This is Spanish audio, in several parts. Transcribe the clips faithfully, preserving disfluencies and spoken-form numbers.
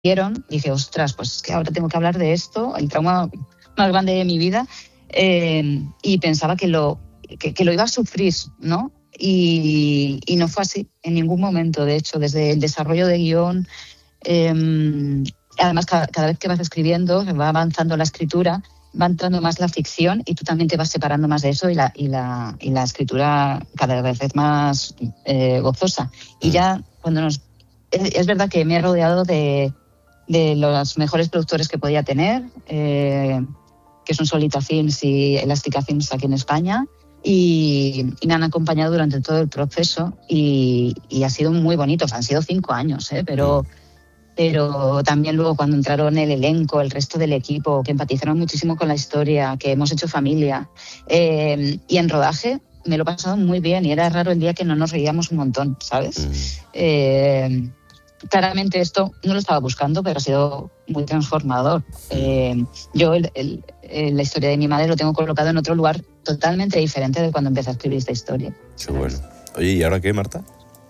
dieron, dije, ostras, pues es que ahora tengo que hablar de esto, el trauma más grande de mi vida, eh, y pensaba que lo, que, que lo iba a sufrir, ¿no? Y, y no fue así en ningún momento. De hecho, desde el desarrollo de guión, eh, además cada, cada vez que vas escribiendo, va avanzando la escritura, va entrando más la ficción y tú también te vas separando más de eso y la, y la, y la escritura cada vez es más eh, gozosa. Y ya cuando nos... Es, es verdad que me he rodeado de, de los mejores productores que podía tener, eh, que son Solita Films y Elástica Films aquí en España, y, y me han acompañado durante todo el proceso y, y ha sido muy bonito. Han sido cinco años, ¿eh? pero... pero también luego cuando entraron el elenco, el resto del equipo, que empatizaron muchísimo con la historia, que hemos hecho familia. Eh, y en rodaje me lo he pasado muy bien y era raro el día que no nos reíamos un montón, ¿sabes? Mm. Eh, claramente esto no lo estaba buscando, pero ha sido muy transformador. Eh, yo el, el, el, la historia de mi madre lo tengo colocado en otro lugar totalmente diferente de cuando empecé a escribir esta historia. Qué bueno. Oye, ¿y ahora qué, Marta?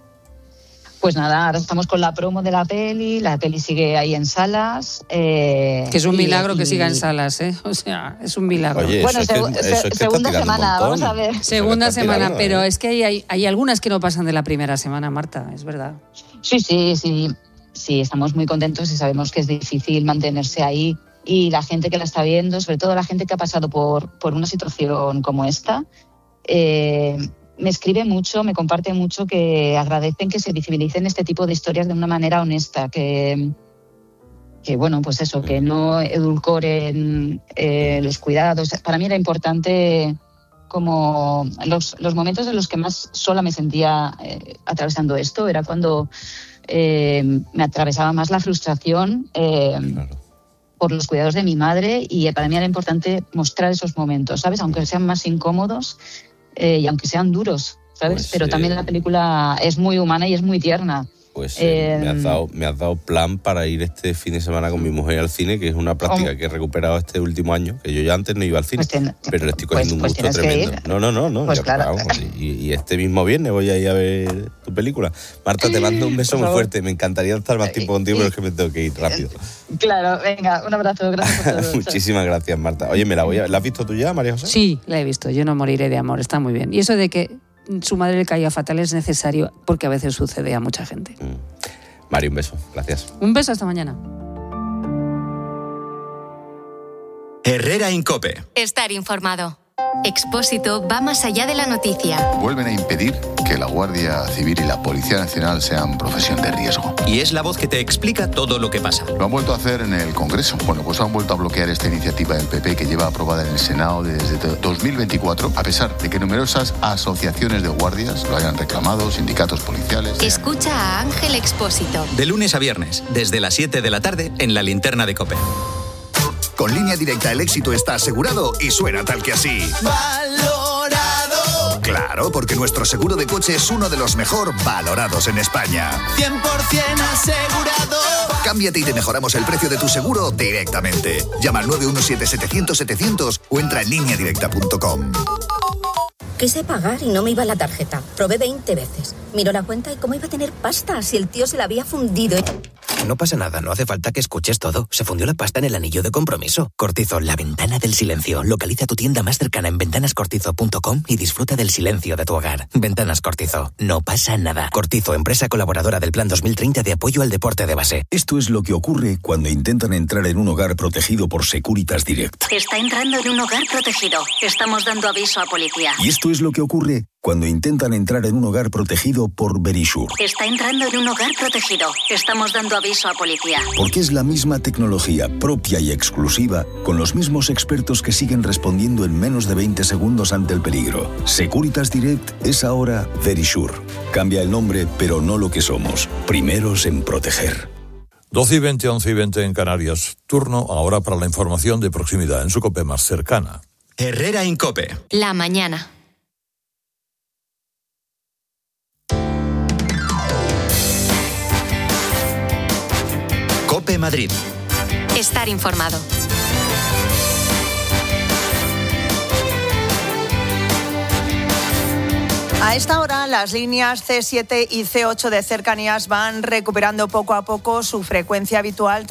Pues nada, ahora estamos con la promo de la peli, la peli sigue ahí en salas. Eh, que es un y, milagro y... que siga en salas, ¿eh? O sea, es un milagro. Oye, bueno, es que, seg- se- es que segunda semana, vamos a ver. Segunda semana, tirando, pero ¿eh? es que hay, hay, hay algunas que no pasan de la primera semana, Marta, es verdad. Sí, sí, sí, sí, estamos muy contentos y sabemos que es difícil mantenerse ahí. Y la gente que la está viendo, sobre todo la gente que ha pasado por, por una situación como esta, eh, me escribe mucho, me comparte mucho, que agradecen que se visibilicen este tipo de historias de una manera honesta, que, que bueno, pues eso, que no edulcoren eh, los cuidados. Para mí era importante, como los, los momentos en los que más sola me sentía eh, atravesando esto, era cuando eh, me atravesaba más la frustración eh, claro. por los cuidados de mi madre, y para mí era importante mostrar esos momentos, ¿sabes? Aunque sean más incómodos, Eh, y aunque sean duros, ¿sabes? Pues, Pero eh, también la película es muy humana y es muy tierna. Pues eh, eh, me, has dado, me has dado plan para ir este fin de semana con mi mujer al cine, que es una práctica oh. que he recuperado este último año, que yo ya antes no iba al cine, pues ten, pues, pero le estoy cogiendo pues, un gusto pues tremendo. No, no, no, no. Pues ya, claro. Vamos, y, y este mismo viernes voy a ir a ver tu película. Marta, te mando un beso muy fuerte. Me encantaría estar más tiempo contigo, pero es que me tengo que ir rápido. Claro, venga, un abrazo, gracias por todo. Muchísimas gracias, Marta. Oye, ¿me la voy a... ¿la has visto tú ya, María José? Sí, la he visto. Yo no moriré de amor, está muy bien. Y eso de que su madre le caía fatal es necesario, porque a veces sucede a mucha gente. Mm. Mari, un beso. Gracias. Un beso, hasta mañana. Herrera Incope. Estar informado. Expósito va más allá de la noticia. Vuelven a impedir que la Guardia Civil y la Policía Nacional sean profesión de riesgo. Y es la voz que te explica todo lo que pasa. Lo han vuelto a hacer en el Congreso. Bueno, pues han vuelto a bloquear esta iniciativa del P P que lleva aprobada en el Senado desde dos mil veinticuatro, a pesar de que numerosas asociaciones de guardias lo hayan reclamado, sindicatos policiales... Escucha a Ángel Expósito. De lunes a viernes, desde las siete de la tarde, en la Linterna de COPE. Con Línea Directa el éxito está asegurado y suena tal que así. ¡Valorado! Claro, porque nuestro seguro de coche es uno de los mejor valorados en España. cien por ciento asegurado. Cámbiate y te mejoramos el precio de tu seguro directamente. Llama al nueve uno siete, setecientos, setecientos o entra en línea directa punto com. Quise pagar y no me iba la tarjeta. Probé veinte veces. Miró la cuenta y cómo iba a tener pasta si el tío se la había fundido. No pasa nada, no hace falta que escuches todo. Se fundió la pasta en el anillo de compromiso. Cortizo, la ventana del silencio. Localiza tu tienda más cercana en ventanas cortizo punto com y disfruta del silencio de tu hogar. Ventanas Cortizo. No pasa nada. Cortizo, empresa colaboradora del Plan dos mil treinta de apoyo al deporte de base. Esto es lo que ocurre cuando intentan entrar en un hogar protegido por Securitas Direct. Está entrando en un hogar protegido. Estamos dando aviso a policía. Y esto es lo que ocurre cuando intentan entrar en un hogar protegido por Verisure. Está entrando en un hogar protegido. Estamos dando aviso a policía. Porque es la misma tecnología propia y exclusiva, con los mismos expertos que siguen respondiendo en menos de veinte segundos ante el peligro. Securitas Direct es ahora Verisure. Cambia el nombre, pero no lo que somos. Primeros en proteger. doce y veinte, once y veinte en Canarias. Turno ahora para la información de proximidad en su COPE más cercana. Herrera Incope. La mañana. COPE Madrid. Estar informado. A esta hora, las líneas ce siete y ce ocho de cercanías van recuperando poco a poco su frecuencia habitual